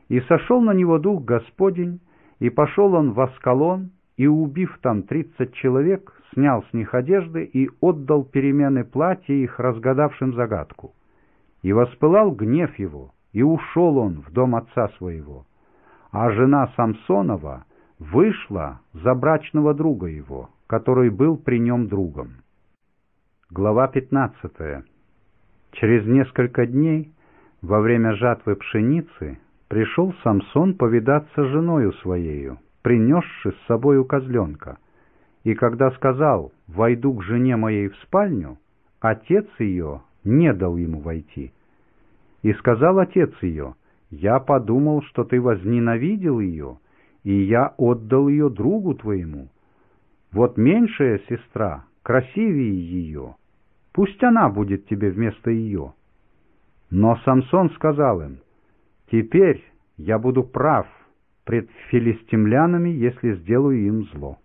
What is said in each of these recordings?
И сошел на него дух Господень, и пошел он в Аскалон, и, убив там 30 человек, снял с них одежды и отдал перемены платья их разгадавшим загадку. И воспылал гнев его, и ушел он в дом отца своего. А жена Самсонова вышла за брачного друга его, который был при нем другом. Глава 15. Через несколько дней, во время жатвы пшеницы, пришел Самсон повидаться с женою своею, принесши с собою козленка. И когда сказал: «Войду к жене моей в спальню», отец ее не дал ему войти. И сказал отец ее: «Я подумал, что ты возненавидел ее, и я отдал ее другу твоему. Вот меньшая сестра красивее ее, пусть она будет тебе вместо ее». Но Самсон сказал им: «Теперь я буду прав пред филистимлянами, если сделаю им зло».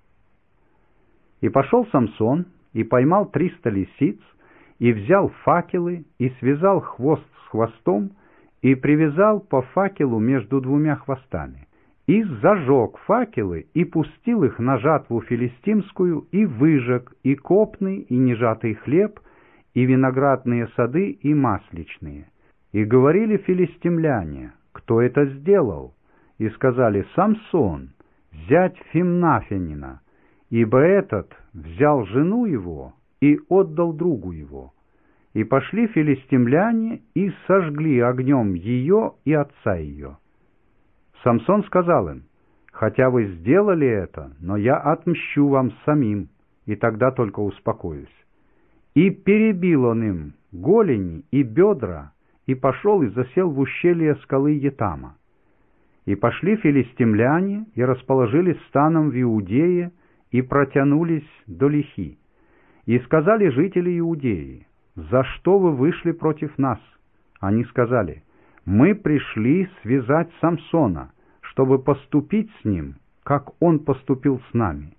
И пошел Самсон, и поймал 300 лисиц, и взял факелы, и связал хвост с хвостом, и привязал по факелу между двумя хвостами, и зажег факелы, и пустил их на жатву филистимскую, и выжег и копный, и нежатый хлеб, и виноградные сады, и масличные. И говорили филистимляне: «Кто это сделал?» И сказали: «Самсон, зять Фимнафянина, ибо этот взял жену его и отдал другу его». И пошли филистимляне и сожгли огнем ее и отца ее. Самсон сказал им: «Хотя вы сделали это, но я отмщу вам самим, и тогда только успокоюсь». И перебил он им голени и бедра, и пошел и засел в ущелье скалы Етама. И пошли филистимляне и расположились станом в Иудее и протянулись до Лихи. И сказали жители Иудеи: «За что вы вышли против нас?» Они сказали: «Мы пришли связать Самсона, чтобы поступить с ним, как он поступил с нами».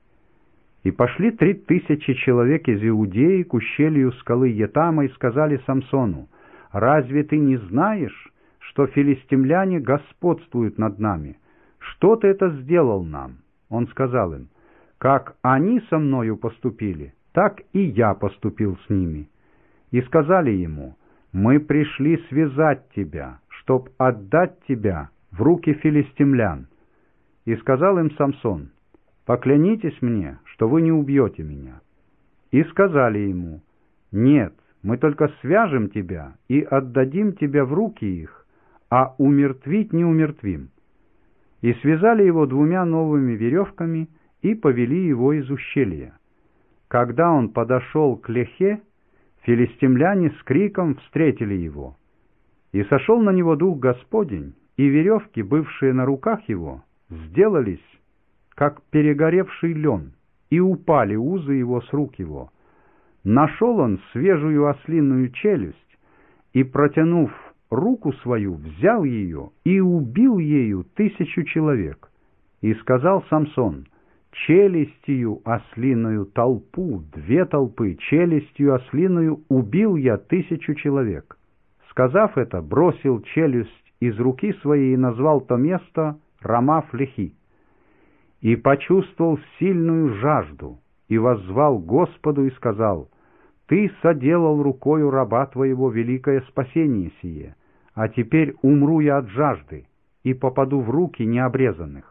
И пошли 3000 человек из Иудеи к ущелью скалы Етама и сказали Самсону: «Разве ты не знаешь, что филистимляне господствуют над нами? Что ты это сделал нам?» Он сказал им: «Как они со мною поступили, так и я поступил с ними». И сказали ему: «Мы пришли связать тебя, чтоб отдать тебя в руки филистимлян». И сказал им Самсон: «Поклянитесь мне, что вы не убьете меня». И сказали ему: «Нет, мы только свяжем тебя и отдадим тебя в руки их, а умертвить не умертвим». И связали его 2 новыми веревками и повели его из ущелья. Когда он подошел к Лехе, филистимляне с криком встретили его. И сошел на него дух Господень, и веревки, бывшие на руках его, сделались, как перегоревший лен, и упали узы его с рук его. Нашел он свежую ослиную челюсть, и, протянув руку свою, взял ее и убил ею 1000 человек. И сказал Самсон: «Челюстью ослиную толпу, 2 толпы, челюстью ослиную убил я 1000 человек». Сказав это, бросил челюсть из руки своей и назвал то место Рамаф-Лехи. И почувствовал сильную жажду, и воззвал Господу и сказал: «Ты соделал рукою раба твоего великое спасение сие, а теперь умру я от жажды и попаду в руки необрезанных».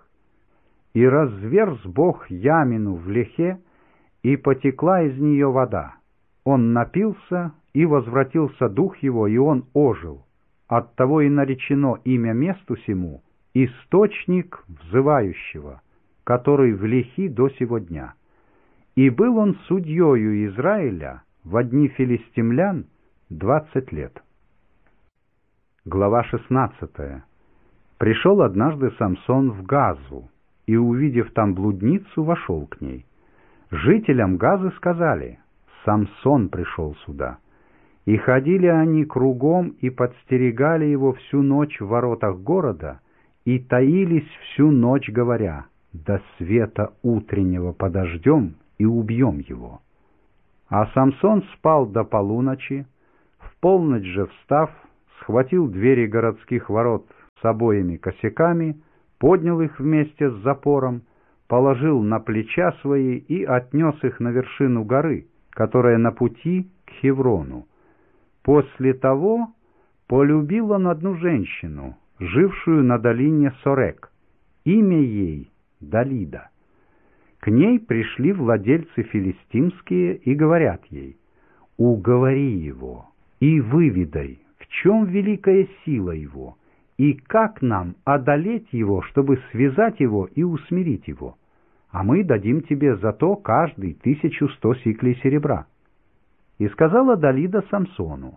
И разверз Бог ямину в Лехе, и потекла из нее вода. Он напился, и возвратился дух его, и он ожил. Оттого и наречено имя месту сему «Источник взывающего», который в Лехи до сего дня. И был он судьею Израиля во дни филистимлян 20 лет. Глава 16. Пришел однажды Самсон в Газу, и, увидев там блудницу, вошел к ней. Жителям Газы сказали: «Самсон пришел сюда». И ходили они кругом и подстерегали его всю ночь в воротах города, и таились всю ночь, говоря: «До света утреннего подождем и убьем его». А Самсон спал до полуночи, в полночь же встав, схватил двери городских ворот с обоими косяками, поднял их вместе с запором, положил на плеча свои и отнес их на вершину горы, которая на пути к Хеврону. После того полюбил он одну женщину, жившую на долине Сорек. Имя ей Далида. К ней пришли владельцы филистимские и говорят ей: «Уговори его и выведай, в чем великая сила его, и как нам одолеть его, чтобы связать его и усмирить его, а мы дадим тебе за то каждый 1100 сиклей серебра». И сказала Далида Самсону: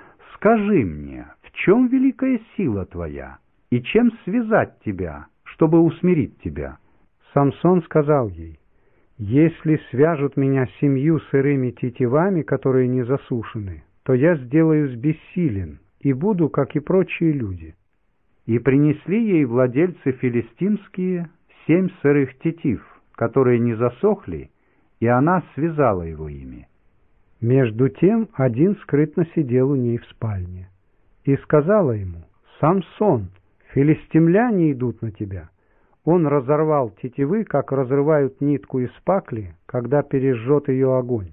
«Скажи мне, в чем великая сила твоя, и чем связать тебя, чтобы усмирить тебя?» Самсон сказал ей: «Если свяжут меня 7 сырыми тетивами, которые не засушены, то я сделаюсь бессилен и буду, как и прочие люди». И принесли ей владельцы филистимские 7 сырых тетив, которые не засохли, и она связала его ими. Между тем один скрытно сидел у ней в спальне и сказала ему: «Самсон, филистимляне идут на тебя». Он разорвал тетивы, как разрывают нитку из пакли, когда пережжет ее огонь,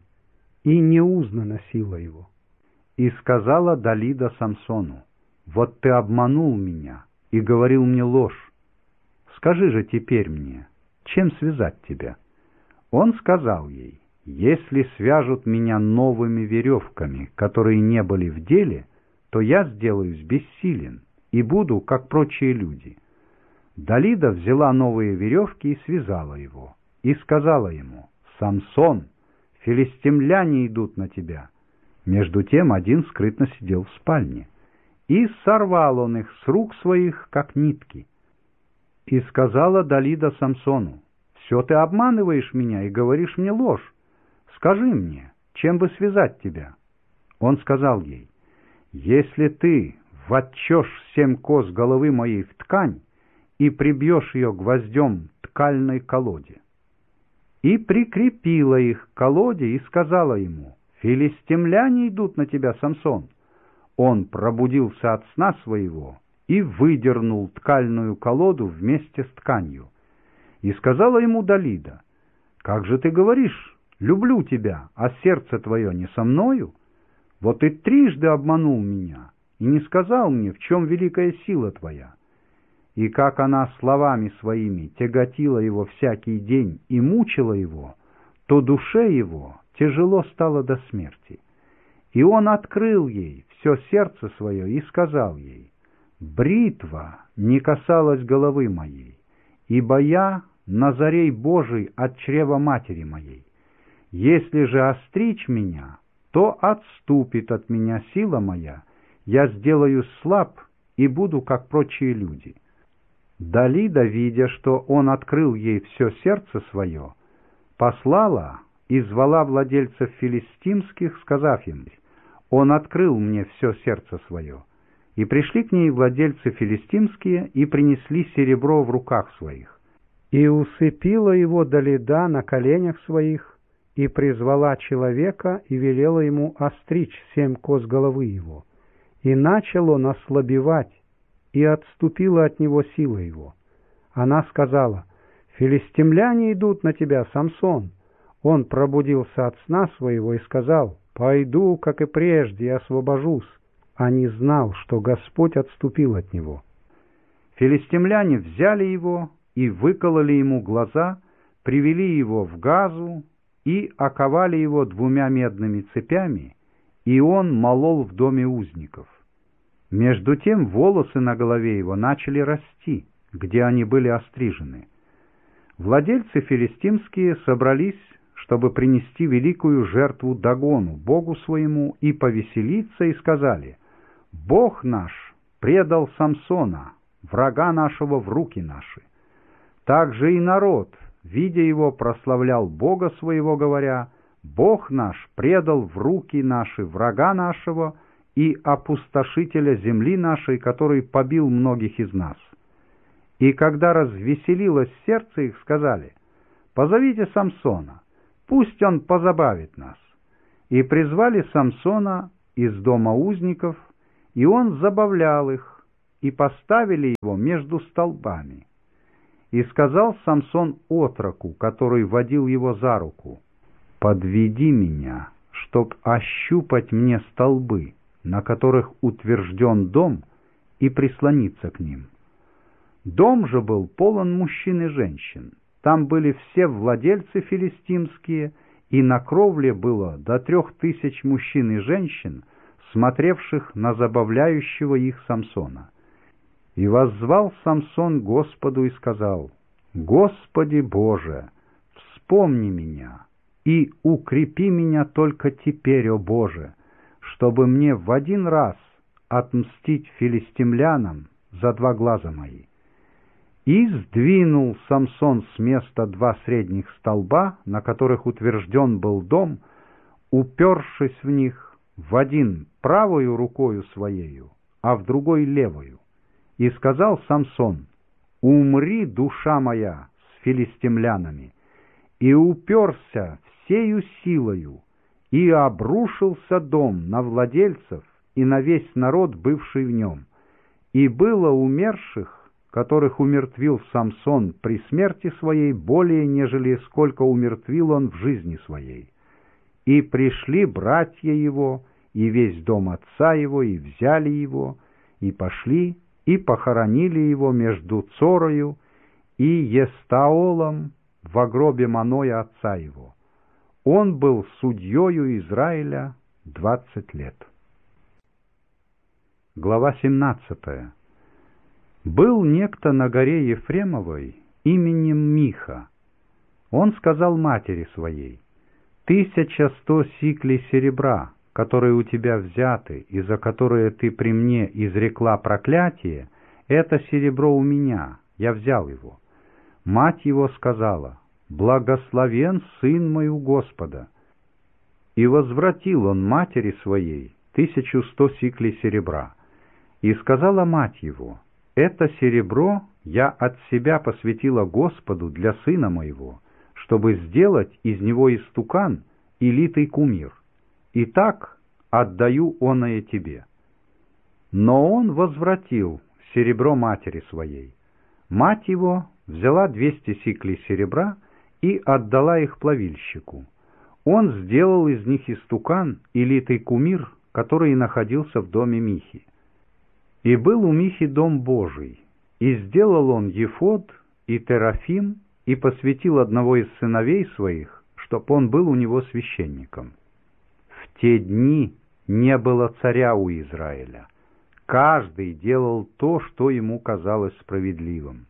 и не узнана сила его. И сказала Далида Самсону: «Вот ты обманул меня и говорил мне ложь. Скажи же теперь мне, чем связать тебя?» Он сказал ей: «Если свяжут меня новыми веревками, которые не были в деле, то я сделаюсь бессилен и буду, как прочие люди». Далида взяла новые веревки и связала его, и сказала ему: «Самсон, филистимляне идут на тебя». Между тем один скрытно сидел в спальне, и сорвал он их с рук своих, как нитки. И сказала Далида Самсону: «Все ты обманываешь меня и говоришь мне ложь. Скажи мне, чем бы связать тебя?» Он сказал ей: «Если ты вотчешь 7 кос головы моей в ткань и прибьешь ее гвоздем к ткальной колоде». И прикрепила их к колоде и сказала ему: «Филистимляне идут на тебя, Самсон». Он пробудился от сна своего и выдернул ткальную колоду вместе с тканью. И сказала ему Далида: «Как же ты говоришь: люблю тебя, а сердце твое не со мною? Вот и трижды обманул меня и не сказал мне, в чем великая сила твоя». И как она словами своими тяготила его всякий день и мучила его, то душе его тяжело стало до смерти. И он открыл ей все сердце свое и сказал ей: «Бритва не касалась головы моей, ибо я Назарей Божий от чрева матери моей. Если же остричь меня, то отступит от меня сила моя, я сделаюсь слаб и буду, как прочие люди». Далида, видя, что он открыл ей все сердце свое, послала и звала владельцев филистимских, сказав им: «Он открыл мне все сердце свое». И пришли к ней владельцы филистимские и принесли серебро в руках своих. И усыпила его Далида на коленях своих, и призвала человека, и велела ему остричь 7 кос головы его. И начал он ослабевать, и отступила от него сила его. Она сказала: «Филистимляне идут на тебя, Самсон». Он пробудился от сна своего и сказал: «Пойду, как и прежде, и освобожусь», а не знал, что Господь отступил от него. Филистимляне взяли его и выкололи ему глаза, привели его в Газу и оковали его 2 медными цепями, и он молол в доме узников. Между тем волосы на голове его начали расти, где они были острижены. Владельцы филистимские собрались, чтобы принести великую жертву Дагону, богу своему, и повеселиться, и сказали: «Бог наш предал Самсона, врага нашего, в руки наши». Также и народ, видя его, прославлял Бога своего, говоря: «Бог наш предал в руки наши врага нашего и опустошителя земли нашей, который побил многих из нас». И когда развеселилось сердце их, сказали: «Позовите Самсона, пусть он позабавит нас». И призвали Самсона из дома узников, и он забавлял их, и поставили его между столбами. И сказал Самсон отроку, который водил его за руку: «Подведи меня, чтоб ощупать мне столбы, на которых утвержден дом, и прислониться к ним». Дом же был полон мужчин и женщин. Там были все владельцы филистимские, и на кровле было до 3000 мужчин и женщин, смотревших на забавляющего их Самсона. И воззвал Самсон Господу и сказал: «Господи Боже, вспомни меня и укрепи меня только теперь, о Боже, чтобы мне в один раз отмстить филистимлянам за 2 глаза мои». И сдвинул Самсон с места 2 средних столба, на которых утвержден был дом, упершись в них, в один правою рукою своею, а в другой левою. И сказал Самсон: «Умри, душа моя, с филистимлянами!» И уперся всею силою, и обрушился дом на владельцев и на весь народ, бывший в нем. И было умерших, которых умертвил Самсон при смерти своей, более, нежели сколько умертвил он в жизни своей. И пришли братья его, и весь дом отца его, и взяли его, и пошли, и похоронили его между Цорою и Естаолом во гробе Маноя отца его. Он был судьею Израиля 20 лет. Глава 17. Был некто на горе Ефремовой именем Миха. Он сказал матери своей: 1100 сиклей серебра, которые у тебя взяты, и за которые ты при мне изрекла проклятие, это серебро у меня, я взял его. Мать его сказала: «Благословен сын мой у Господа». И возвратил он матери своей 1100 сиклей серебра. И сказала мать его: «Это серебро я от себя посвятила Господу для сына моего, чтобы сделать из него истукан и литый кумир. Итак, отдаю оное тебе». Но он возвратил серебро матери своей. Мать его взяла 200 сиклей серебра и отдала их плавильщику. Он сделал из них истукан и литый кумир, который находился в доме Михи. И был у Михи дом Божий, и сделал он ефод и терафим, и посвятил одного из сыновей своих, чтоб он был у него священником. В те дни не было царя у Израиля. Каждый делал то, что ему казалось справедливым.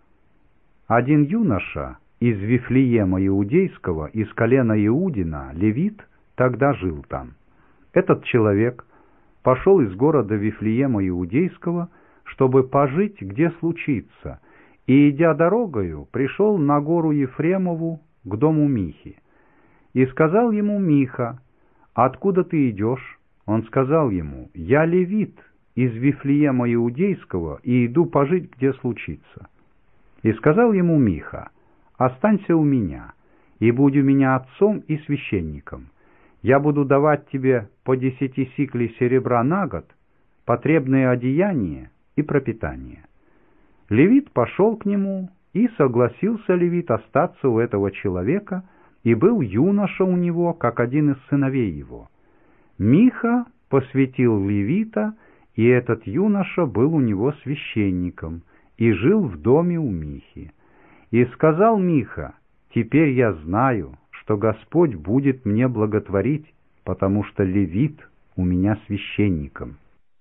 Один юноша из Вифлеема Иудейского, из колена Иудина, левит, тогда жил там. Этот человек пошел из города Вифлеема Иудейского, чтобы пожить, где случится, и, идя дорогою, пришел на гору Ефремову к дому Михи. И сказал ему Миха: «Откуда ты идешь?» Он сказал ему: «Я левит из Вифлеема Иудейского, и иду пожить, где случится». И сказал ему Миха: «Останься у меня, и будь у меня отцом и священником. Я буду давать тебе по 10 сиклей серебра на год, потребные одеяния и пропитание». Левит пошел к нему, и согласился левит остаться у этого человека, и был юноша у него, как один из сыновей его. Миха посвятил левита, и этот юноша был у него священником, и жил в доме у Михи. И сказал Миха: «Теперь я знаю, что Господь будет мне благотворить, потому что левит у меня священником».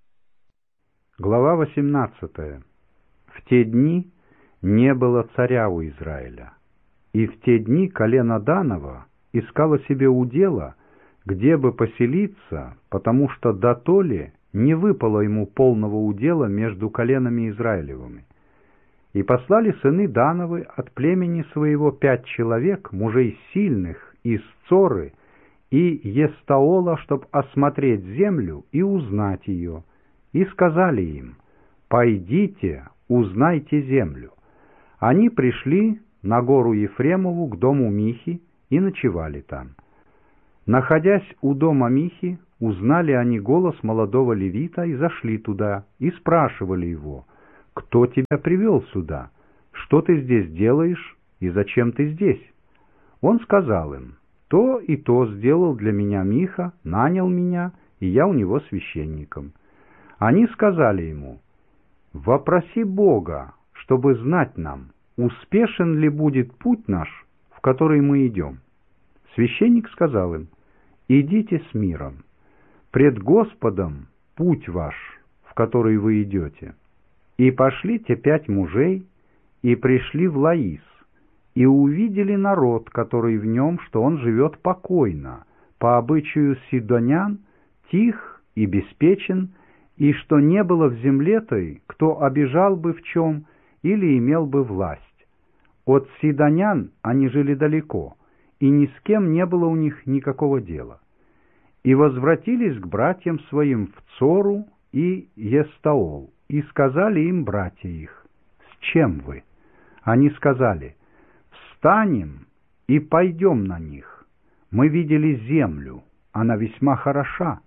Глава 18. В те дни не было царя у Израиля, и в те дни колено Данова искало себе удела, где бы поселиться, потому что дотоле не выпало ему полного удела между коленами Израилевыми. И послали сыны Дановы от племени своего 5 человек, мужей сильных, из Цоры и Естаола, чтоб осмотреть землю и узнать ее. И сказали им: «Пойдите, узнайте землю». Они пришли на гору Ефремову к дому Михи и ночевали там. Находясь у дома Михи, узнали они голос молодого левита и зашли туда, и спрашивали его: «Кто тебя привел сюда? Что ты здесь делаешь и зачем ты здесь?» Он сказал им: «То и то сделал для меня Миха, нанял меня, и я у него священником». Они сказали ему: «Вопроси Бога, чтобы знать нам, успешен ли будет путь наш, в который мы идем». Священник сказал им: «Идите с миром. Пред Господом путь ваш, в который вы идете». И пошли те 5 мужей, и пришли в Лаис, и увидели народ, который в нем, что он живет покойно, по обычаю сидонян, тих и беспечен, и что не было в земле той, кто обижал бы в чем или имел бы власть. От сидонян они жили далеко, и ни с кем не было у них никакого дела. И возвратились к братьям своим в Цору и Естаол, и сказали им братья их: «С чем вы?» Они сказали: «Встанем и пойдем на них. Мы видели землю, она весьма хороша.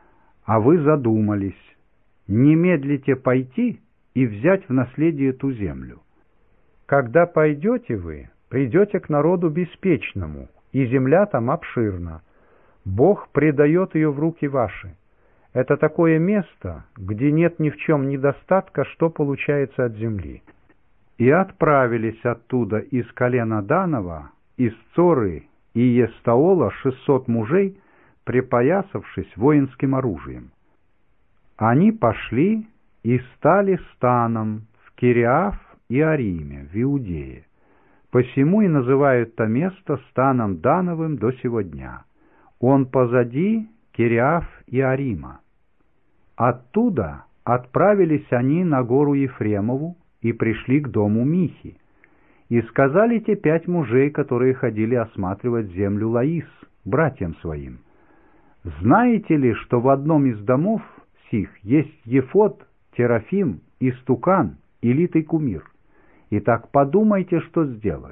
А вы задумались: не медлите пойти и взять в наследие ту землю. Когда пойдете вы, придете к народу беспечному, и земля там обширна. Бог предает ее в руки ваши. Это такое место, где нет ни в чем недостатка, что получается от земли». И отправились оттуда из колена Данова, из Цоры и Естаола 600 мужей, припоясавшись воинским оружием. Они пошли и стали станом в Кириаф и Ариме, в Иудее. Посему и называют то место станом Дановым до сего дня. Он позади Кириаф и Арима. Оттуда отправились они на гору Ефремову и пришли к дому Михи. И сказали те 5 мужей, которые ходили осматривать землю Лаис, братьям своим: «Знаете ли, что в одном из домов сих есть ефод, терафим, истукан и литый кумир? Итак, подумайте, что сделать».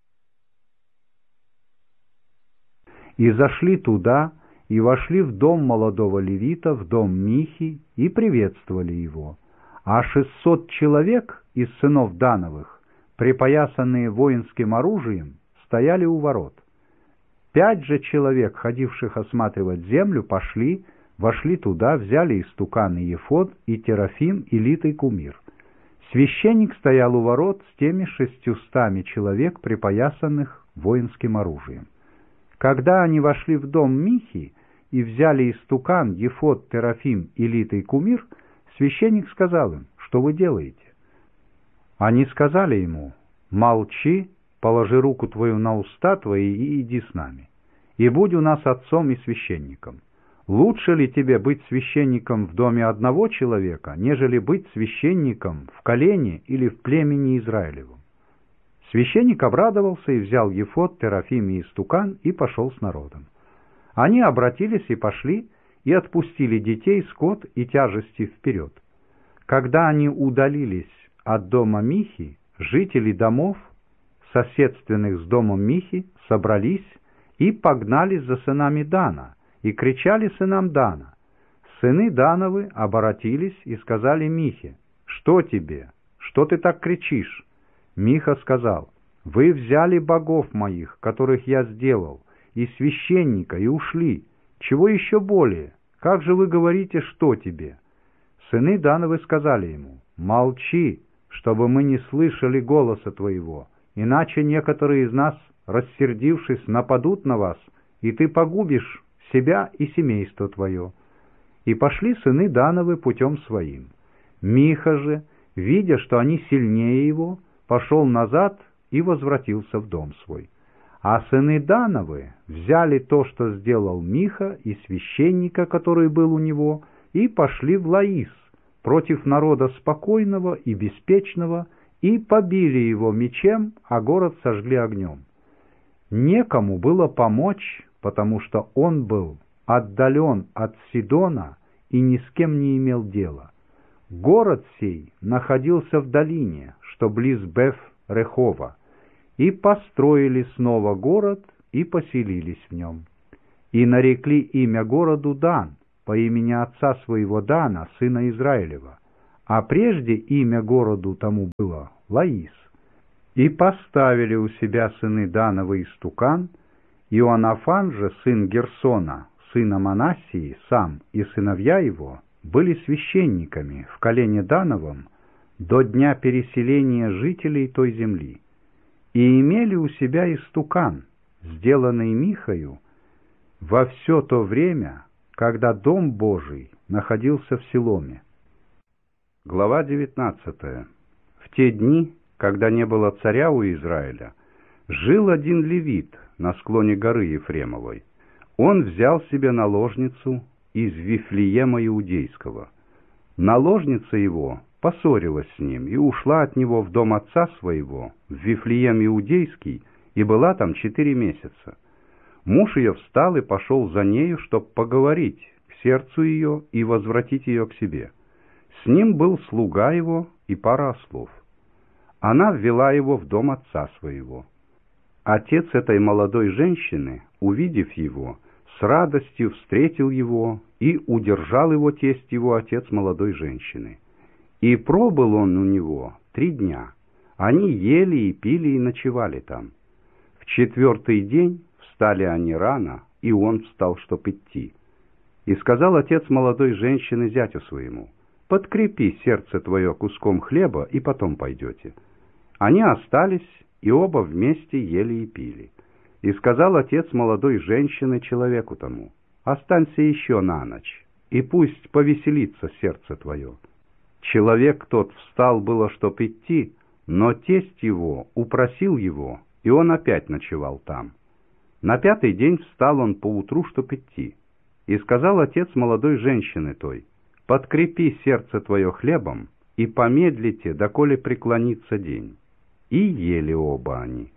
И зашли туда, и вошли в дом молодого левита, в дом Михи, и приветствовали его. А 600 человек из сынов Дановых, припоясанные воинским оружием, стояли у ворот. 5 же человек, ходивших осматривать землю, пошли, вошли туда, взяли истукан и ефод, и терафим, и литый кумир. Священник стоял у ворот с теми 600 человек, припоясанных воинским оружием. Когда они вошли в дом Михи и взяли истукан, ефод, терафим и литый кумир, священник сказал им: «Что вы делаете?» Они сказали ему: «Молчи, положи руку твою на уста твои и иди с нами, и будь у нас отцом и священником. Лучше ли тебе быть священником в доме одного человека, нежели быть священником в колене или в племени Израилевом?» Священник обрадовался и взял ефод, терафим и истукан и пошел с народом. Они обратились и пошли, и отпустили детей, скот и тяжести вперед. Когда они удалились от дома Михи, жители домов, соседственных с домом Михи, собрались и погнались за сынами Дана, и кричали сынам Дана. Сыны Дановы обратились и сказали Михе: «Что тебе? Что ты так кричишь?» Миха сказал: «Вы взяли богов моих, которых я сделал, и священника, и ушли. Чего еще более? Как же вы говорите, что тебе?» Сыны Дановы сказали ему: «Молчи, чтобы мы не слышали голоса твоего, иначе некоторые из нас, рассердившись, нападут на вас, и ты погубишь себя и семейство твое». И пошли сыны Дановы путем своим. Миха же, видя, что они сильнее его, пошел назад и возвратился в дом свой. А сыны Дановы взяли то, что сделал Миха, и священника, который был у него, и пошли в Лаис против народа спокойного и беспечного, и побили его мечем, а город сожгли огнем. Некому было помочь, потому что он был отдален от Сидона и ни с кем не имел дела. Город сей находился в долине, что близ Беф-Рехова, и построили снова город и поселились в нем. и нарекли имя городу Дан, по имени отца своего Дана, сына Израилева, а прежде имя городу тому было Лаис. И поставили у себя сыны Дановы истукан, Иоаннафан же, сын Герсона, сына Манассии, сам и сыновья его были священниками в колене Дановом до дня переселения жителей той земли, и имели у себя истукан, сделанный Михою, во все то время, когда Дом Божий находился в Силоме. Глава 19. В те дни, когда не было царя у Израиля, жил один левит на склоне горы Ефремовой. Он взял себе наложницу из Вифлеема Иудейского. Наложница его поссорилась с ним и ушла от него в дом отца своего, в Вифлеем Иудейский, и была там 4 месяца. Муж ее встал и пошел за нею, чтоб поговорить к сердцу ее и возвратить ее к себе. С ним был слуга его и пара ослов. Она ввела его в дом отца своего. Отец этой молодой женщины, увидев его, с радостью встретил его, и удержал его тесть его, отец молодой женщины. И пробыл он у него 3 дня. Они ели и пили и ночевали там. В 4-й день встали они рано, и он встал, чтоб идти. И сказал отец молодой женщины зятю своему: «Подкрепи сердце твое куском хлеба, и потом пойдете». Они остались, и оба вместе ели и пили. И сказал отец молодой женщины человеку тому: «Останься еще на ночь, и пусть повеселится сердце твое». Человек тот встал было, чтоб идти, но тесть его упросил его, и он опять ночевал там. На 5-й день встал он поутру, чтоб идти. И сказал отец молодой женщины той: «Подкрепи сердце твое хлебом, и помедлите, доколе преклонится день». И ели оба они.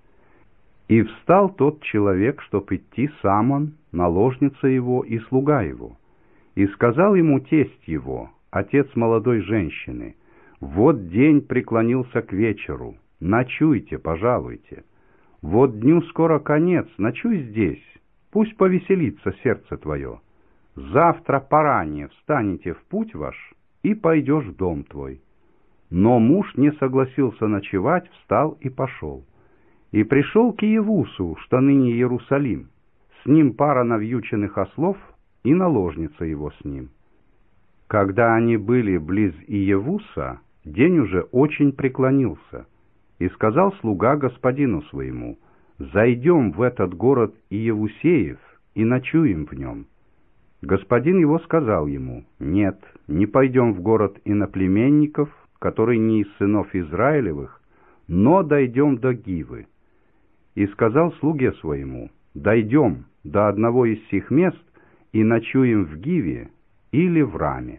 И встал тот человек, чтоб идти сам он, наложница его и слуга его. И сказал ему тесть его, отец молодой женщины: «Вот день преклонился к вечеру, ночуйте, пожалуйте. Вот дню скоро конец, ночуй здесь, пусть повеселится сердце твое. Завтра поранее встанете в путь ваш, и пойдешь в дом твой». Но муж не согласился ночевать, встал и пошел. И пришел к Иевусу, что ныне Иерусалим, с ним пара навьюченных ослов и наложница его с ним. Когда они были близ Иевуса, день уже очень преклонился, и сказал слуга господину своему: «Зайдем в этот город Иевусеев и ночуем в нем». Господин его сказал ему: «Нет, не пойдем в город иноплеменников, который не из сынов Израилевых, но дойдем до Гивы». И сказал слуге своему: «Дойдем до одного из сих мест и ночуем в Гиве или в Раме».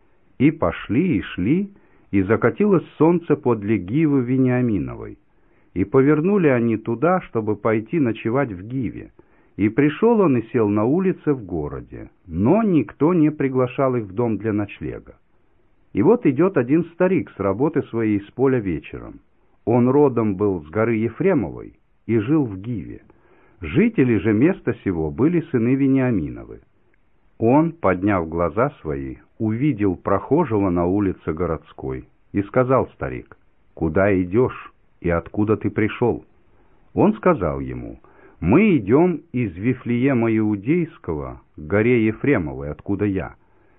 И пошли и шли, и закатилось солнце подле Гивы Вениаминовой. И повернули они туда, чтобы пойти ночевать в Гиве. И пришел он и сел на улице в городе, но никто не приглашал их в дом для ночлега. И вот идет один старик с работы своей с поля вечером. Он родом был с горы Ефремовой и жил в Гиве. Жители же места сего были сыны Вениаминовы. Он, подняв глаза свои, увидел прохожего на улице городской, и сказал старик: «Куда идешь и откуда ты пришел?» Он сказал ему: «Мы идем из Вифлеема Иудейского к горе Ефремовой, откуда я.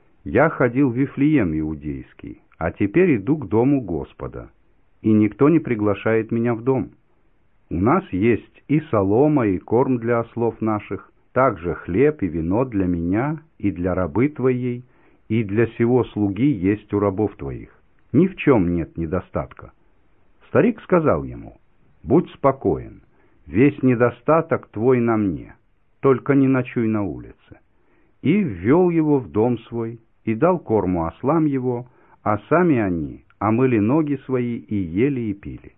Я ходил в Вифлеем Иудейский, а теперь иду к дому Господа, и никто не приглашает меня в дом. У нас есть и солома, и корм для ослов наших, также хлеб и вино для меня и для рабы твоей, и для сего слуги есть у рабов твоих. Ни в чем нет недостатка». Старик сказал ему: «Будь спокоен, весь недостаток твой на мне, только не ночуй на улице». И ввел его в дом свой, и дал корму ослам его, а сами они омыли ноги свои и ели и пили.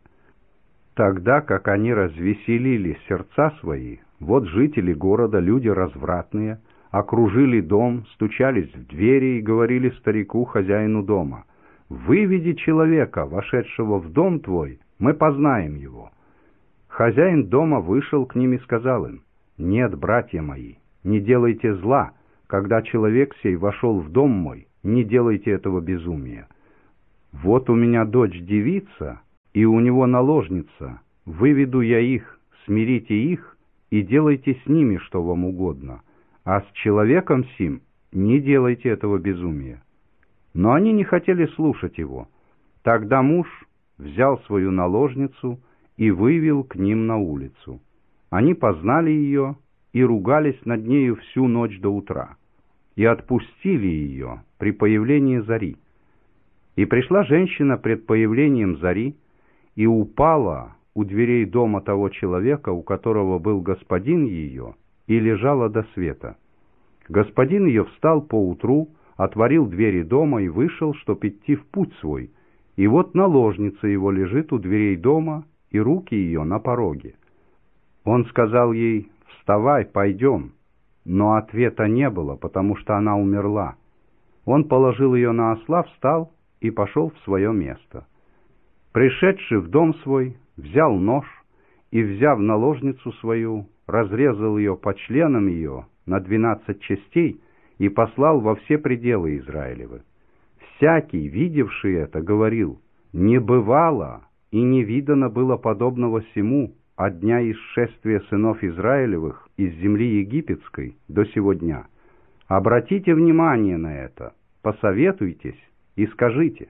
Тогда, как они развеселили сердца свои, вот жители города, люди развратные, окружили дом, стучались в двери и говорили старику, хозяину дома: «Выведи человека, вошедшего в дом твой, мы познаем его». Хозяин дома вышел к ним и сказал им: «Нет, братья мои, не делайте зла. Когда человек сей вошел в дом мой, не делайте этого безумия. Вот у меня дочь-девица, и у него наложница. Выведу я их, смирите их, и делайте с ними, что вам угодно. А с человеком сим не делайте этого безумия». Но они не хотели слушать его. Тогда муж взял свою наложницу и вывел к ним на улицу. Они познали ее и ругались над нею всю ночь до утра, и отпустили ее при появлении зари. И пришла женщина пред появлением зари, и упала у дверей дома того человека, у которого был господин ее, и лежала до света. Господин ее встал поутру, отворил двери дома и вышел, чтоб идти в путь свой. И вот наложница его лежит у дверей дома, и руки ее на пороге. Он сказал ей: «Вставай, пойдем». Но ответа не было, потому что она умерла. Он положил ее на осла, встал и пошел в свое место. Пришедший в дом свой, взял нож и, взяв наложницу свою, разрезал ее по членам ее на 12 частей и послал во все пределы Израилевы. Всякий, видевший это, говорил: «Не бывало и не видано было подобного сему от дня исшествия сынов Израилевых из земли египетской до сего дня. Обратите внимание на это, посоветуйтесь и скажите».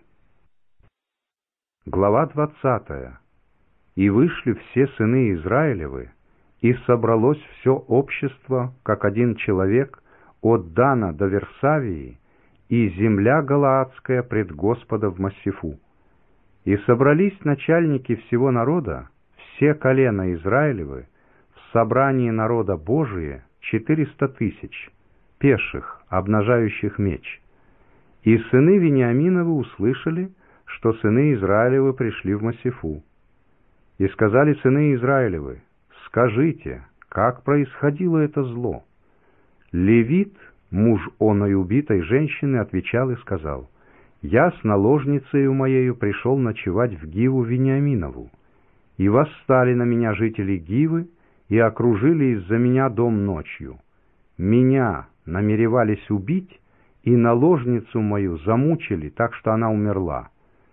Глава 20. «И вышли все сыны Израилевы, и собралось все общество, как один человек, от Дана до Версавии, и земля Галаадская пред Господа в Массифу. И собрались начальники всего народа, все колена Израилевы, в собрании народа Божие 400 тысяч, пеших, обнажающих меч. И сыны Вениаминовы услышали, что сыны Израилевы пришли в Массифу. И сказали сыны Израилевы: «Скажите, как происходило это зло?» Левит, муж оной убитой женщины, отвечал и сказал: «Я с наложницею моею пришел ночевать в Гиву Вениаминову, и восстали на меня жители Гивы и окружили из-за меня дом ночью. Меня намеревались убить, и наложницу мою замучили так, что она умерла.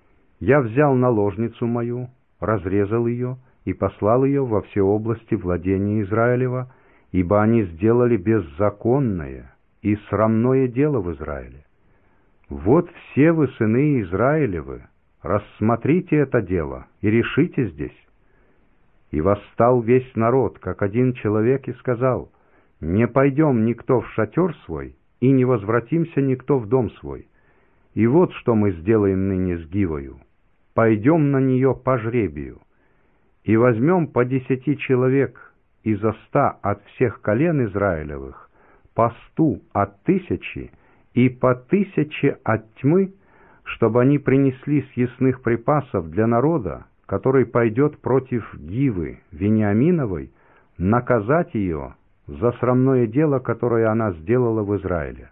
Я взял наложницу мою, разрезал ее и послал ее во все области владения Израилева, ибо они сделали беззаконное и срамное дело в Израиле. Вот все вы, сыны Израилевы, рассмотрите это дело и решите здесь». И восстал весь народ, как один человек, и сказал: «Не пойдем никто в шатер свой, и не возвратимся никто в дом свой. И вот что мы сделаем ныне с Гивою: пойдем на нее по жребию, и возьмем по 10 человек изо 100 от всех колен Израилевых, по 100 от 1000 и по 1000 от тьмы, чтобы они принесли съестных припасов для народа, который пойдет против Гивы Вениаминовой, наказать ее за срамное дело, которое она сделала в Израиле.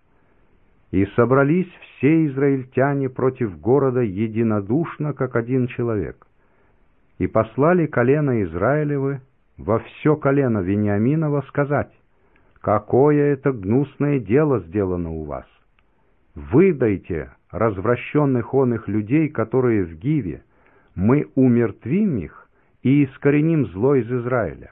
И собрались все израильтяне против города единодушно, как один человек. И послали колено Израилевы во все колено Вениаминова сказать: какое это гнусное дело сделано у вас! Выдайте развращенных оных людей, которые в Гиве, мы умертвим их и искореним зло из Израиля.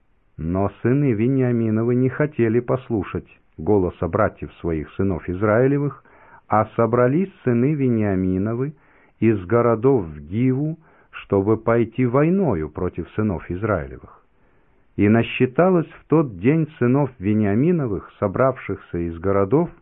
Но сыны Вениаминовы не хотели послушать голоса братьев своих сынов Израилевых, а собрались сыны Вениаминовы из городов в Гиву, чтобы пойти войною против сынов Израилевых. И насчиталось в тот день сынов Вениаминовых, собравшихся из городов,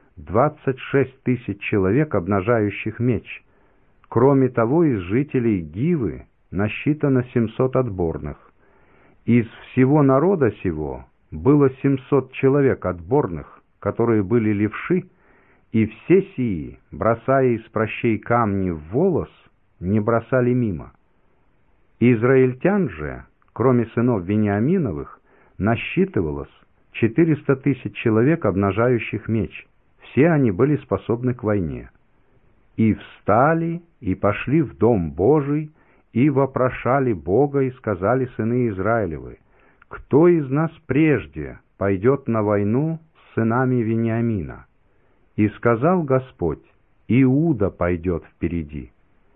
26 тысяч человек, обнажающих меч. Кроме того, из жителей Гивы насчитано 700 отборных. Из всего народа сего было 700 человек отборных, которые были левши, и все сии, бросая из прощей камни в волос, не бросали мимо. Израильтян же, кроме сынов Вениаминовых, насчитывалось 400 тысяч человек, обнажающих меч. Все они были способны к войне. И встали, и пошли в Дом Божий, и вопрошали Бога, и сказали сыны Израилевы: кто из нас прежде пойдет на войну с сынами Вениамина. И сказал Господь: Иуда пойдет впереди.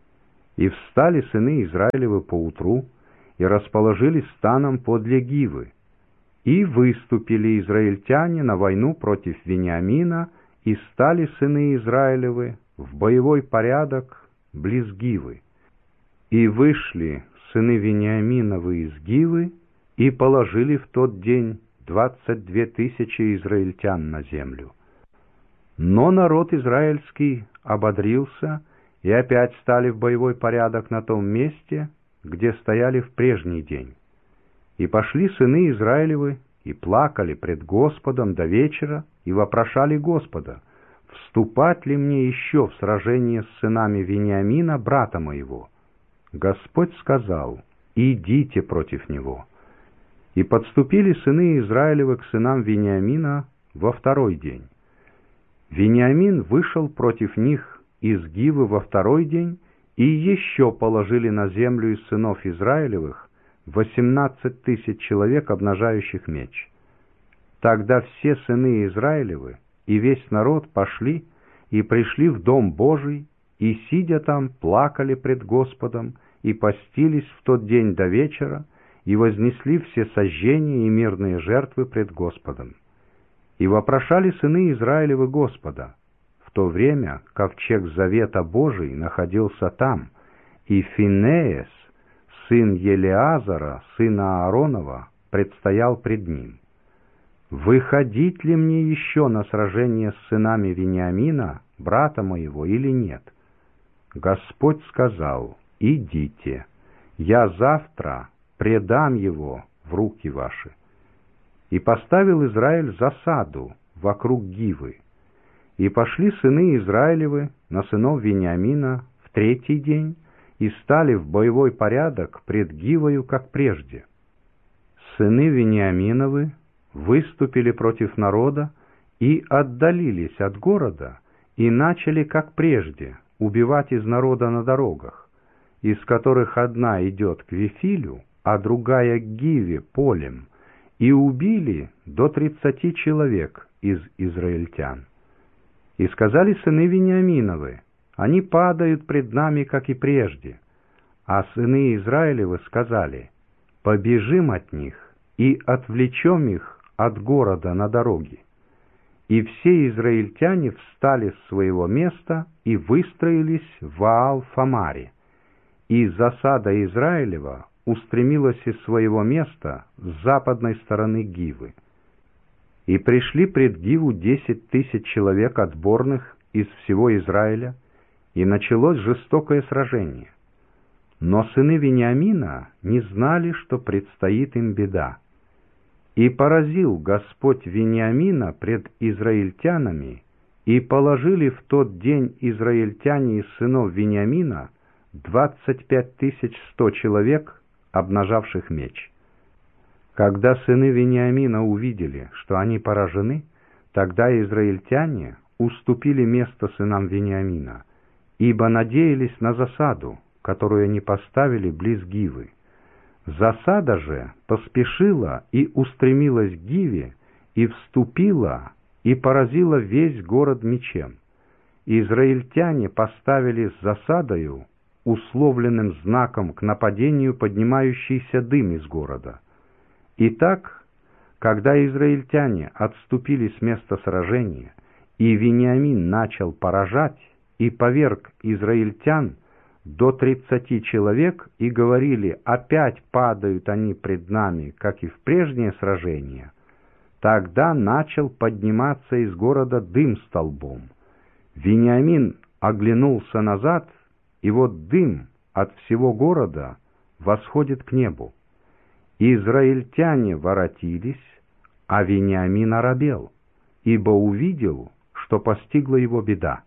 И встали сыны Израилевы поутру, и расположились станом подле Гивы. И выступили израильтяне на войну против Вениамина, и стали сыны Израилевы в боевой порядок близ Гивы. И вышли сыны Вениаминовы из Гивы, и положили в тот день 22 тысячи израильтян на землю. Но народ израильский ободрился, и опять стали в боевой порядок на том месте, где стояли в прежний день. И пошли сыны Израилевы, и плакали пред Господом до вечера, и вопрошали Господа: «Вступать ли мне еще в сражение с сынами Вениамина, брата моего?» Господь сказал: «Идите против него». И подступили сыны Израилевы к сынам Вениамина во второй день. Вениамин вышел против них из Гивы во второй день, и еще положили на землю из сынов Израилевых 18 тысяч человек, обнажающих меч. Тогда все сыны Израилевы и весь народ пошли и пришли в Дом Божий, и, сидя там, плакали пред Господом, и постились в тот день до вечера, и вознесли все сожжения и мирные жертвы пред Господом. И вопрошали сыны Израилевы Господа. В то время ковчег Завета Божий находился там, и Финеес, сын Елеазара, сына Ааронова, предстоял пред ним. «Выходить ли мне еще на сражение с сынами Вениамина, брата моего, или нет?» Господь сказал: «Идите, я завтра предам его в руки ваши». И поставил Израиль засаду вокруг Гивы. И пошли сыны Израилевы на сынов Вениамина в третий день, и стали в боевой порядок пред Гивою, как прежде. Сыны Вениаминовы выступили против народа и отдалились от города, и начали, как прежде, убивать из народа на дорогах, из которых одна идет к Вифилю, а другая к Гиве полем, и убили до 30 человек из израильтян. И сказали сыны Вениаминовы: «Они падают пред нами, как и прежде». А сыны Израилевы сказали: «Побежим от них и отвлечем их от города на дороге». И все израильтяне встали с своего места и выстроились в Ваал-Фамаре. И засада Израилева устремилась из своего места с западной стороны Гивы. И пришли пред Гиву 10 тысяч человек отборных из всего Израиля, и началось жестокое сражение. Но сыны Вениамина не знали, что предстоит им беда. И поразил Господь Вениамина пред израильтянами, и положили в тот день израильтяне из сынов Вениамина 25 100 человек, обнажавших меч. Когда сыны Вениамина увидели, что они поражены, тогда израильтяне уступили место сынам Вениамина, ибо надеялись на засаду, которую они поставили близ Гивы. Засада же поспешила и устремилась к Гиве, и вступила, и поразила весь город мечем. Израильтяне поставили с засадою условленным знаком к нападению поднимающийся дым из города. Итак, когда израильтяне отступили с места сражения, и Вениамин начал поражать, и поверг израильтян до 30 человек, и говорили: «Опять падают они пред нами, как и в прежнее сражение», тогда начал подниматься из города дым столбом. Вениамин оглянулся назад, и вот дым от всего города восходит к небу. Израильтяне воротились, а Вениамин оробел, ибо увидел, что постигла его беда.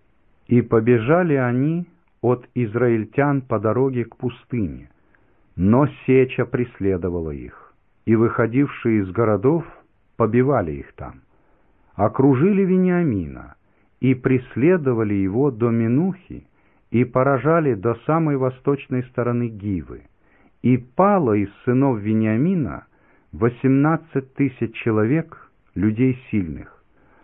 И побежали они от израильтян по дороге к пустыне, но сеча преследовала их, и выходившие из городов побивали их там. Окружили Вениамина, и преследовали его до Менухи, и поражали до самой восточной стороны Гивы. И пало из сынов Вениамина 18 тысяч человек, людей сильных.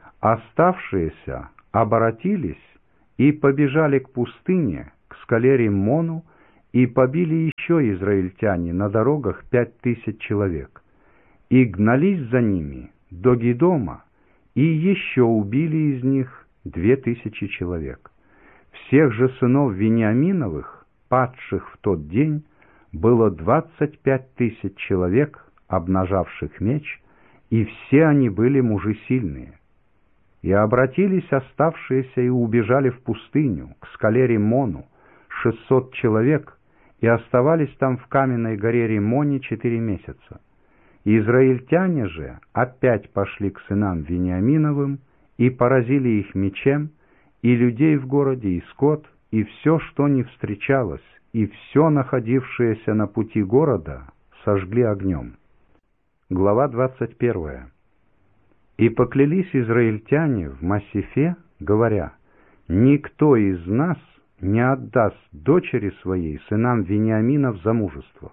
Оставшиеся оборотились и побежали к пустыне, к скале Риммону, и побили еще израильтяне на дорогах 5 тысяч человек, и гнались за ними до Гидома, и еще убили из них 2000 человек. Всех же сынов Вениаминовых, падших в тот день, было 25 тысяч человек, обнажавших меч, и все они были мужи сильные. И обратились оставшиеся и убежали в пустыню, к скале Риммону, 600 человек, и оставались там в каменной горе Риммоне 4 месяца. Израильтяне же опять пошли к сынам Вениаминовым и поразили их мечем, и людей в городе, и скот, и все, что не встречалось, и все находившееся на пути города, сожгли огнем. Глава 21. И поклялись израильтяне в Массифе, говоря: «Никто из нас не отдаст дочери своей сынам Вениамина в замужество».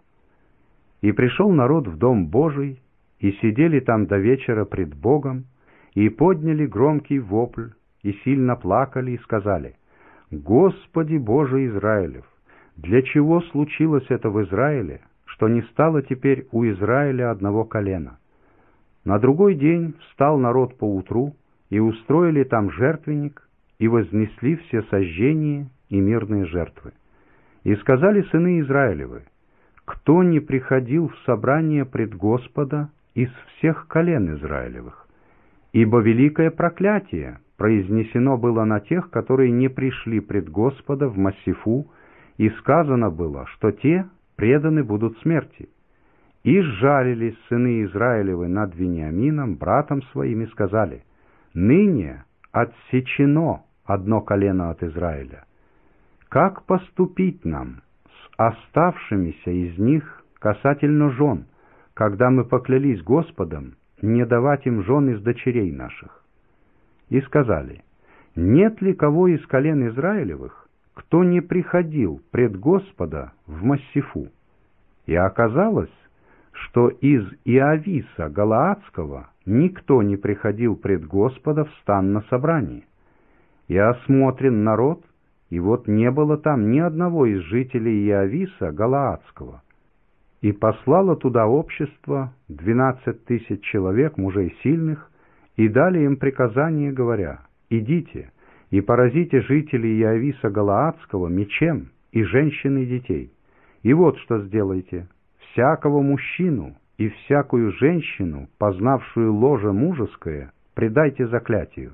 И пришел народ в Дом Божий, и сидели там до вечера пред Богом, и подняли громкий вопль, и сильно плакали, и сказали: «Господи Боже Израилев, для чего случилось это в Израиле, что не стало теперь у Израиля одного колена?» На другой день встал народ поутру, и устроили там жертвенник, и вознесли все сожжения и мирные жертвы. И сказали сыны Израилевы: «Кто не приходил в собрание пред Господа из всех колен Израилевых? Ибо великое проклятие произнесено было на тех, которые не пришли пред Господа в Массифу, и сказано было, что те преданы будут смерти». И сжалились сыны Израилевы над Вениамином, братом своим, и сказали: «Ныне отсечено одно колено от Израиля. Как поступить нам с оставшимися из них касательно жен, когда мы поклялись Господом не давать им жен из дочерей наших?» И сказали: «Нет ли кого из колен Израилевых, кто не приходил пред Господа в Массифу?» И оказалось, что из Иависа Галаадского никто не приходил пред Господа в стан на собрании. И осмотрен народ, и вот не было там ни одного из жителей Иависа Галаадского. И послало туда общество 12 тысяч человек, мужей сильных, и дали им приказание, говоря: «Идите и поразите жителей Иависа Галаадского мечем, и женщин, и детей. И вот что сделайте: всякого мужчину и всякую женщину, познавшую ложе мужеское, предайте заклятию».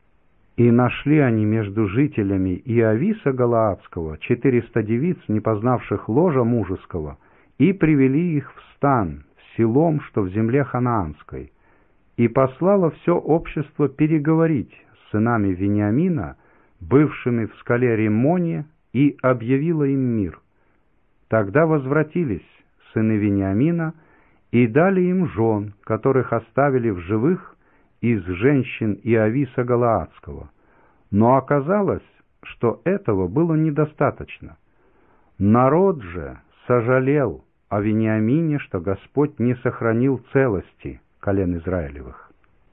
И нашли они между жителями Иависа Галаадского 400 девиц, не познавших ложа мужеского, и привели их в стан, в селом, что в земле ханаанской. И послало все общество переговорить с сынами Вениамина, бывшими в скале Риммоне, и объявило им мир. Тогда возвратились сыны Вениамина и дали им жен, которых оставили в живых из женщин Иависа Галаадского. Но оказалось, что этого было недостаточно. Народ же сожалел о Вениамине, что Господь не сохранил целости колен Израилевых.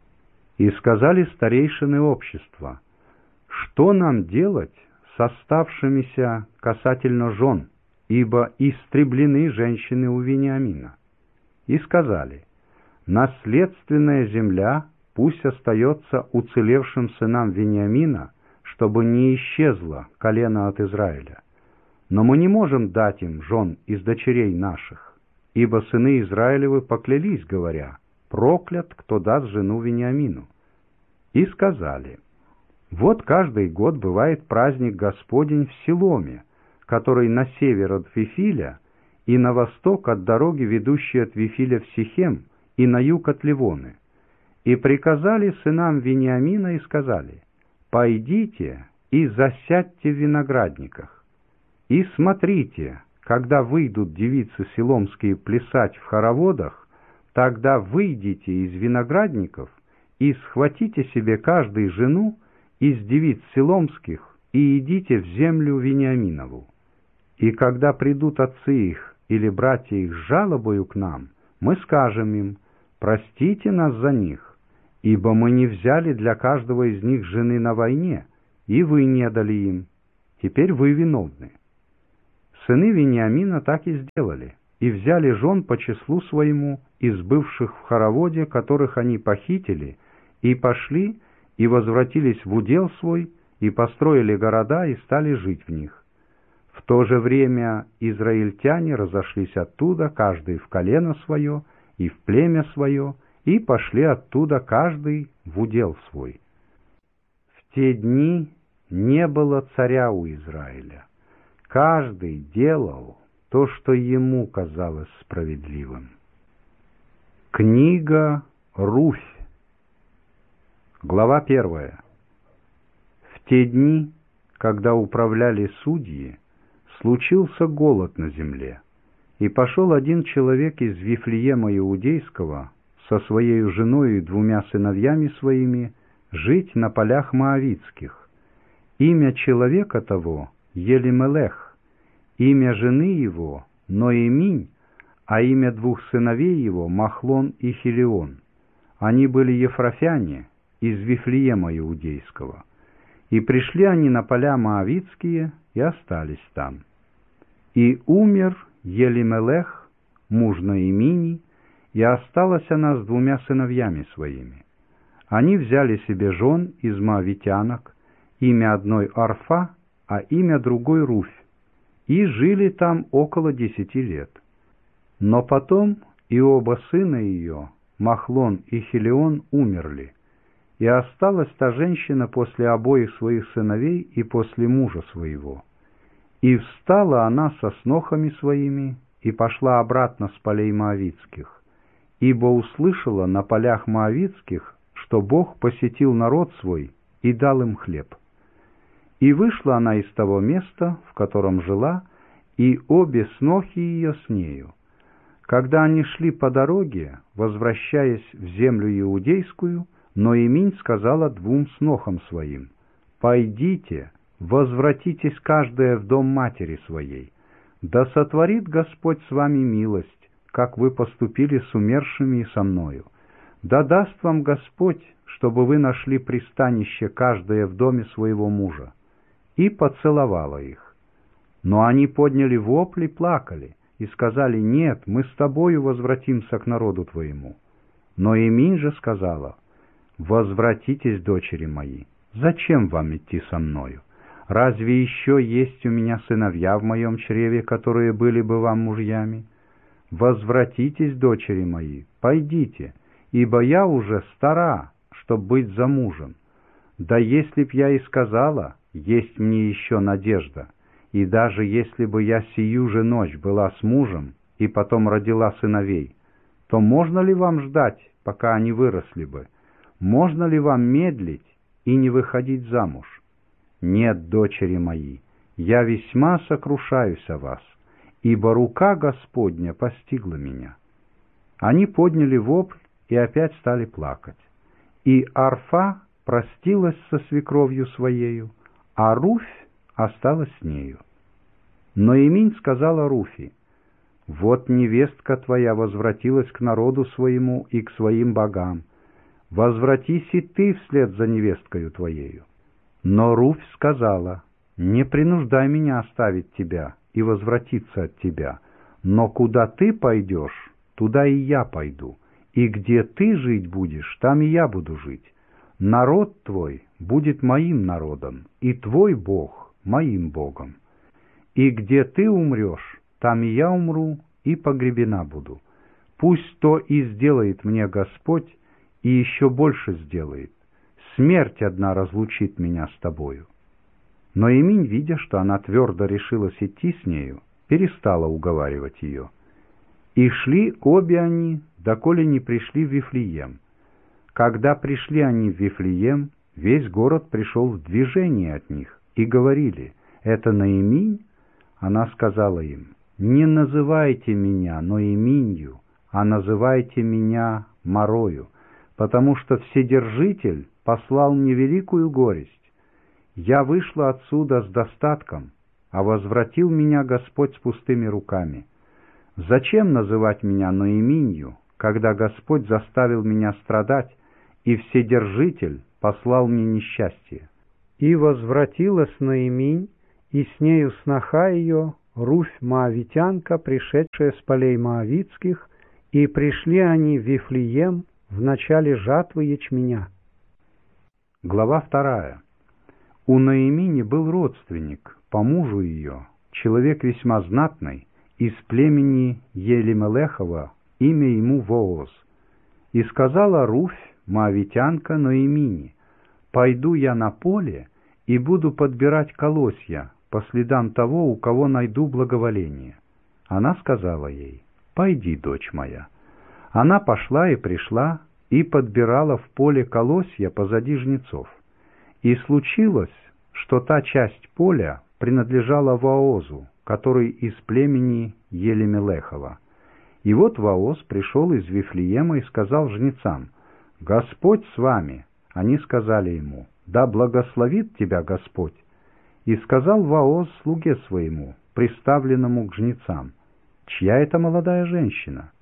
И сказали старейшины общества: «Что нам делать с оставшимися касательно жен, ибо истреблены женщины у Вениамина?» И сказали: «Наследственная земля пусть остается уцелевшим сынам Вениамина, чтобы не исчезло колено от Израиля. Но мы не можем дать им жен из дочерей наших, ибо сыны Израилевы поклялись, говоря: проклят, кто даст жену Вениамину». И сказали: «Вот каждый год бывает праздник Господень в Силоме, который на север от Вифиля и на восток от дороги, ведущей от Вифиля в Сихем, и на юг от Ливоны. И приказали сынам Вениамина и сказали: пойдите и засядьте в виноградниках. И смотрите, когда выйдут девицы силомские плясать в хороводах, тогда выйдите из виноградников и схватите себе каждый жену из девиц силомских и идите в землю Вениаминову. И когда придут отцы их или братья их с жалобою к нам, мы скажем им: простите нас за них, ибо мы не взяли для каждого из них жены на войне, и вы не дали им. Теперь вы виновны». Сыны Вениамина так и сделали, и взяли жен по числу своему из бывших в хороводе, которых они похитили, и пошли, и возвратились в удел свой, и построили города, и стали жить в них. В то же время израильтяне разошлись оттуда, каждый в колено свое и в племя свое, и пошли оттуда каждый в удел свой. В те дни не было царя у Израиля. Каждый делал то, что ему казалось справедливым. Книга Руфь. Глава 1. В те дни, когда управляли судьи, случился голод на земле, и пошел один человек из Вифлеема Иудейского со своей женой и 2 сыновьями своими жить на полях Моавитских. Имя человека того — Елимелех, имя жены его — Ноэминь, а имя 2 сыновей его — Махлон и Хилион. Они были ефрафяне из Вифлеема Иудейского. И пришли они на поля Моавитские и остались там. И умер Елимелех, муж Ноэмини, и осталась она с 2 сыновьями своими. Они взяли себе жен из моавитянок, имя одной Арфа, а имя другой Руфь, и жили там около 10 лет. Но потом и оба сына ее, Махлон и Хилион, умерли, и осталась та женщина после обоих своих сыновей и после мужа своего. И встала она со снохами своими и пошла обратно с полей Моавитских, ибо услышала на полях Моавитских, что Бог посетил народ свой и дал им хлеб. И вышла она из того места, в котором жила, и обе снохи ее с нею. Когда они шли по дороге, возвращаясь в землю иудейскую, Ноэминь сказала 2 снохам своим: «Пойдите, возвратитесь каждая в дом матери своей. Да сотворит Господь с вами милость, как вы поступили с умершими и со мною. Да даст вам Господь, чтобы вы нашли пристанище каждая в доме своего мужа». И поцеловала их. Но они подняли вопль и плакали, и сказали: «Нет, мы с тобою возвратимся к народу твоему». Но Ноэминь же сказала: «Возвратитесь, дочери мои, зачем вам идти со мною? Разве еще есть у меня сыновья в моем чреве, которые были бы вам мужьями? Возвратитесь, дочери мои, пойдите, ибо я уже стара, чтоб быть замужем. Да если б я и сказала: есть мне еще надежда, и даже если бы я сию же ночь была с мужем и потом родила сыновей, то можно ли вам ждать, пока они выросли бы? Можно ли вам медлить и не выходить замуж? Нет, дочери мои, я весьма сокрушаюсь о вас, ибо рука Господня постигла меня». Они подняли вопль и опять стали плакать. И Арфа простилась со свекровью своею, а Руфь осталась с нею. Ноэминь сказала Руфи: «Вот невестка твоя возвратилась к народу своему и к своим богам. Возвратись и ты вслед за невесткою твоею». Но Руфь сказала: «Не принуждай меня оставить тебя и возвратиться от тебя, но куда ты пойдешь, туда и я пойду, и где ты жить будешь, там и я буду жить. Народ твой будет моим народом, и твой Бог моим Богом. И где ты умрешь, там и я умру, и погребена буду. Пусть то и сделает мне Господь, и еще больше сделает. Смерть одна разлучит меня с тобою». Но Ноэминь, видя, что она твердо решилась идти с нею, перестала уговаривать ее. И шли обе они, доколе не пришли в Вифлеем. Когда пришли они в Вифлеем, весь город пришел в движение от них, и говорили: «Это Ноэминь?» Она сказала им: «Не называйте меня Ноэминью, а называйте меня Марою, потому что Вседержитель послал мне великую горесть. Я вышла отсюда с достатком, а возвратил меня Господь с пустыми руками. Зачем называть меня Ноэминью, когда Господь заставил меня страдать, и Вседержитель послал мне несчастье?» И возвратилась Ноэминь, и с нею сноха ее, Руфь Моавитянка, пришедшая с полей Моавитских, и пришли они в Вифлеем в начале жатвы ячменя. Глава 2. У Ноэмини был родственник, по мужу ее, человек весьма знатный, из племени Елимелехова, имя ему Вооз. И сказала Руфь, Моавитянка, Ноэмини: «Пойду я на поле и буду подбирать колосья по следам того, у кого найду благоволение». Она сказала ей: «Пойди, дочь моя». Она пошла и пришла, и подбирала в поле колосья позади жнецов. И случилось, что та часть поля принадлежала Воозу, который из племени Елимелехова. И вот Вооз пришел из Вифлеема и сказал жнецам: «Господь с вами». Они сказали ему: «Да благословит тебя Господь». И сказал Вооз слуге своему, приставленному к жнецам: «Чья это молодая женщина?»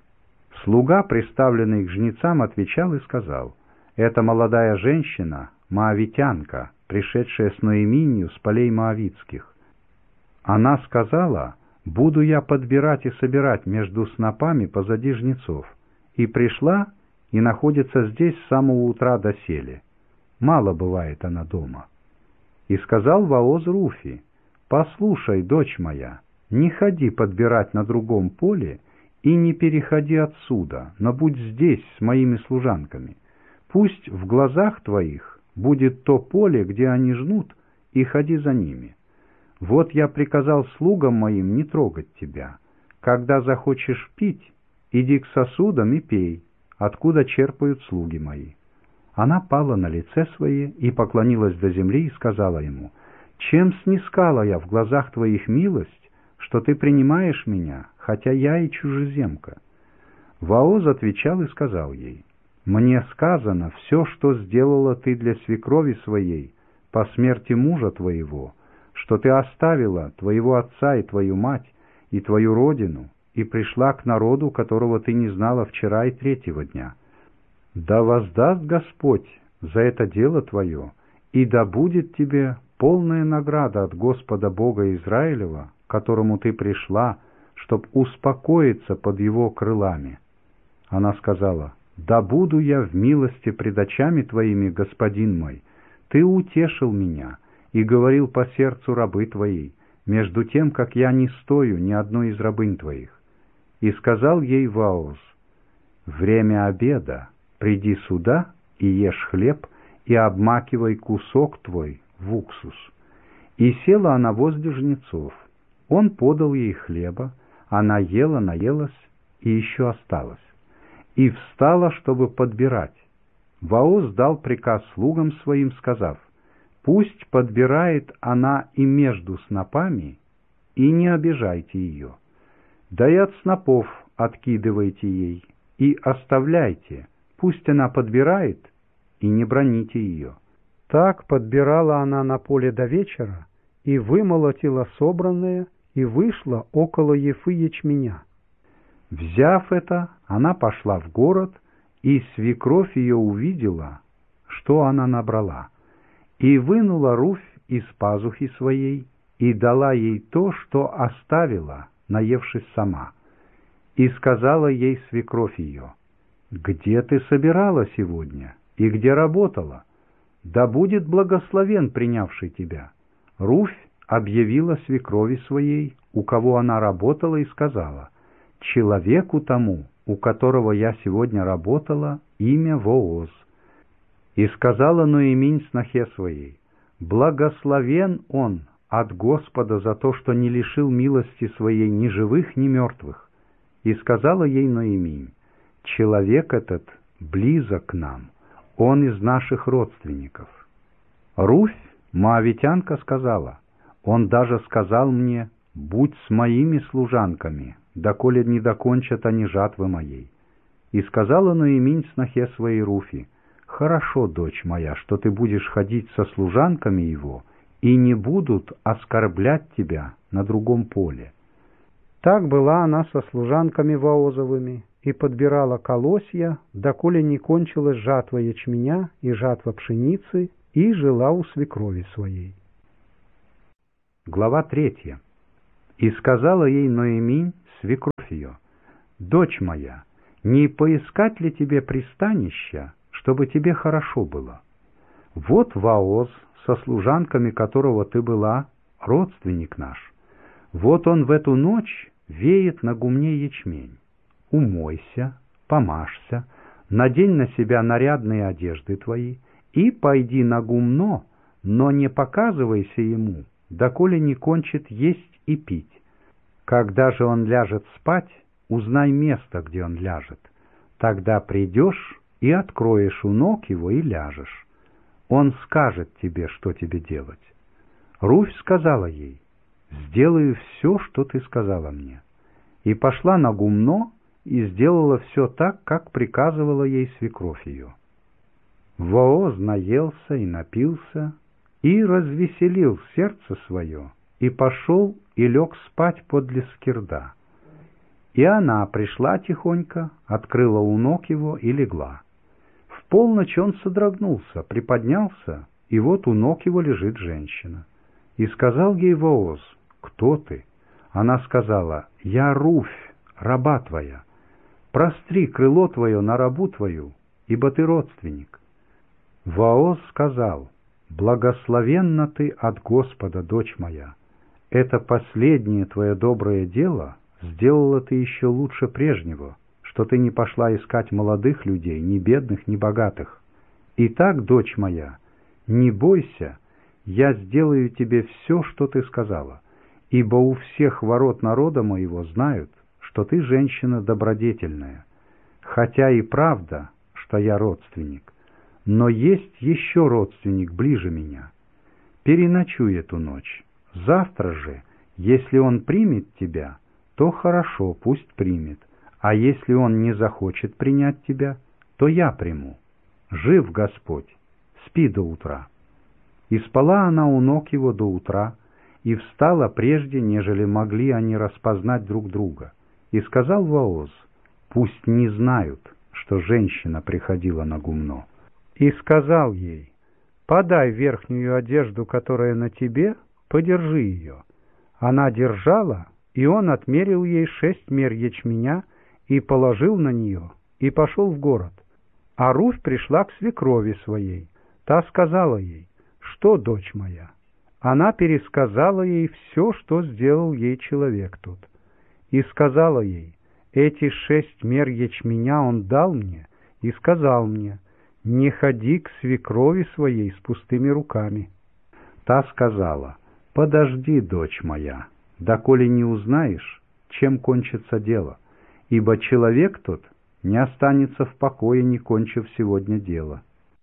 Слуга, приставленный к жнецам, отвечал и сказал: «Это молодая женщина, моавитянка, пришедшая с Ноэминью с полей моавитских. Она сказала: буду я подбирать и собирать между снопами позади жнецов, и пришла и находится здесь с самого утра доселе. Мало бывает она дома». И сказал Вооз Руфи: «Послушай, дочь моя, не ходи подбирать на другом поле и не переходи отсюда, но будь здесь с моими служанками. Пусть в глазах твоих будет то поле, где они жнут, и ходи за ними. Вот я приказал слугам моим не трогать тебя. Когда захочешь пить, иди к сосудам и пей, откуда черпают слуги мои». Она пала на лице свое и поклонилась до земли и сказала ему: «Чем снискала я в глазах твоих милость, что ты принимаешь меня, хотя я и чужеземка?» Вооз отвечал и сказал ей: «Мне сказано все, что сделала ты для свекрови своей по смерти мужа твоего, что ты оставила твоего отца и твою мать и твою родину и пришла к народу, которого ты не знала вчера и третьего дня. Да воздаст Господь за это дело твое, и да будет тебе полная награда от Господа Бога Израилева, к которому ты пришла, чтоб успокоиться под его крылами». Она сказала: «Да буду я в милости пред очами твоими, господин мой. Ты утешил меня и говорил по сердцу рабы твоей, между тем, как я не стою ни одной из рабынь твоих». И сказал ей Вооз: «Время обеда, приди сюда и ешь хлеб, и обмакивай кусок твой в уксус». И села она возле жнецов. Он подал ей хлеба, она ела, наелась, и еще осталось. И встала, чтобы подбирать. Вооз дал приказ слугам своим, сказав: «Пусть подбирает она и между снопами, и не обижайте ее. Да и от снопов откидывайте ей, и оставляйте, пусть она подбирает, и не браните ее». Так подбирала она на поле до вечера, и вымолотила собранное, и вышла около ефы ячменя. Взяв это, она пошла в город, и свекровь ее увидела, что она набрала, и вынула Руфь из пазухи своей, и дала ей то, что оставила, наевшись сама. И сказала ей свекровь ее: «Где ты собирала сегодня, и где работала? Да будет благословен принявший тебя». Руфь объявила свекрови своей, у кого она работала, и сказала: «Человеку тому, у которого я сегодня работала, имя Вооз». И сказала Ноэминь снохе своей: «Благословен он от Господа за то, что не лишил милости своей ни живых, ни мертвых». И сказала ей Ноэминь: «Человек этот близок к нам, он из наших родственников». Руфь, моавитянка, сказала: «Он даже сказал мне: будь с моими служанками, доколе не докончат они жатвы моей». И сказала Ноэминь снохе своей Руфи: «Хорошо, дочь моя, что ты будешь ходить со служанками его, и не будут оскорблять тебя на другом поле». Так была она со служанками Воозовыми и подбирала колосья, доколе не кончилась жатва ячменя и жатва пшеницы, и жила у свекрови своей. Глава 3. «И сказала ей Ноэминь, свекровь ее: дочь моя, не поискать ли тебе пристанища, чтобы тебе хорошо было? Вот Вооз, со служанками которого ты была, родственник наш. Вот он в эту ночь веет на гумне ячмень. Умойся, помажься, надень на себя нарядные одежды твои и пойди на гумно, но не показывайся ему, доколе не кончит есть и пить. Когда же он ляжет спать, узнай место, где он ляжет. Тогда придешь и откроешь у ног его и ляжешь. Он скажет тебе, что тебе делать». Руфь сказала ей: «Сделаю все, что ты сказала мне». И пошла на гумно и сделала все так, как приказывала ей свекровь ее. Вооз наелся и напился, и развеселил сердце свое, и пошел и лег спать подле скирда. И она пришла тихонько, открыла у ног его и легла. В полночь он содрогнулся, приподнялся, и вот у ног его лежит женщина. И сказал ей Вооз: «Кто ты?» Она сказала: «Я Руфь, раба твоя. Простри крыло твое на рабу твою, ибо ты родственник». Вооз сказал: «Благословенна ты от Господа, дочь моя. Это последнее твое доброе дело сделала ты еще лучше прежнего, что ты не пошла искать молодых людей, ни бедных, ни богатых. Итак, дочь моя, не бойся, я сделаю тебе все, что ты сказала, ибо у всех ворот народа моего знают, что ты женщина добродетельная. Хотя и правда, что я родственник, но есть еще родственник ближе меня. Переночуй эту ночь. Завтра же, если он примет тебя, то хорошо, пусть примет, а если он не захочет принять тебя, то я приму. Жив Господь, спи до утра». И спала она у ног его до утра, и встала прежде, нежели могли они распознать друг друга. И сказал Вооз: «Пусть не знают, что женщина приходила на гумно». И сказал ей: «Подай верхнюю одежду, которая на тебе, подержи ее». Она держала, и он отмерил ей 6 мер ячменя и положил на нее, и пошел в город. А Руфь пришла к свекрови своей. Та сказала ей: «Что, дочь моя?» Она пересказала ей все, что сделал ей человек тут. И сказала ей: «Эти 6 мер ячменя он дал мне и сказал мне: не ходи к свекрови своей с пустыми руками». Та сказала: «Подожди, дочь моя, доколе не узнаешь, чем кончится дело, ибо человек тот не останется в покое, не кончив сегодня дело».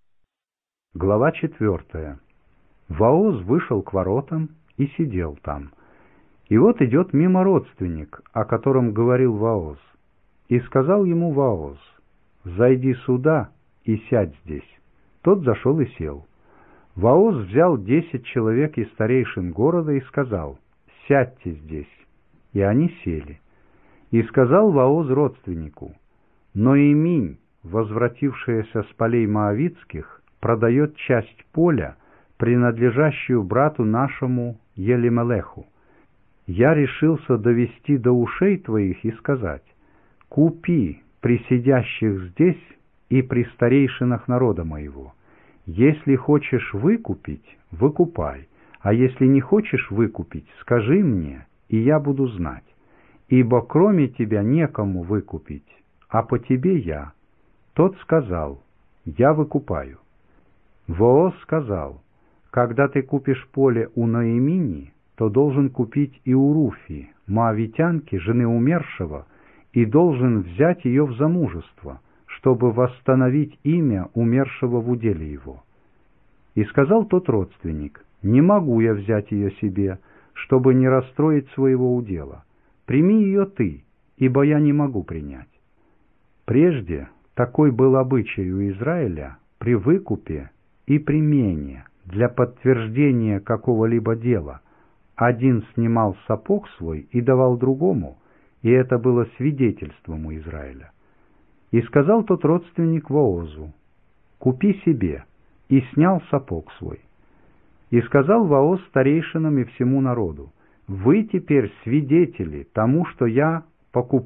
Глава 4. Вооз вышел к воротам и сидел там. И вот идет мимо родственник, о котором говорил Вооз. И сказал ему Вооз: «Зайди сюда и сядь здесь». Тот зашел и сел. Вооз взял 10 человек из старейшин города и сказал: «Сядьте здесь». И они сели. И сказал Вооз родственнику: «Ноэминь, возвратившаяся с полей моавитских, продает часть поля, принадлежащую брату нашему Елимелеху. Я решился довести до ушей твоих и сказать: купи при сидящих здесь и при старейшинах народа моего. Если хочешь выкупить, выкупай, а если не хочешь выкупить, скажи мне, и я буду знать. Ибо кроме тебя некому выкупить, а по тебе я». Тот сказал: «Я выкупаю». Вооз сказал: «Когда ты купишь поле у Ноэмини, то должен купить и у Руфи, моавитянки, жены умершего, и должен взять ее в замужество, чтобы восстановить имя умершего в уделе его». И сказал тот родственник: «Не могу я взять ее себе, чтобы не расстроить своего удела. Прими ее ты, ибо я не могу принять». Прежде такой был обычай у Израиля при выкупе и при мене для подтверждения какого-либо дела. Один снимал сапог свой и давал другому, и это было свидетельством у Израиля. И сказал тот родственник Воозу: «Купи себе», и снял сапог свой. И сказал Вооз старейшинам и всему народу: «Вы теперь свидетели тому, что я покупаю